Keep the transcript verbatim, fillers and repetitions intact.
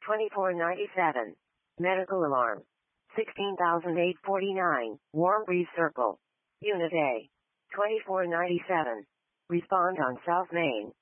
twenty-four ninety-seven. Medical alarm. sixteen thousand eight hundred forty-nine. Warm breeze circle. Unit A. twenty-four ninety-seven. Respond on South Main.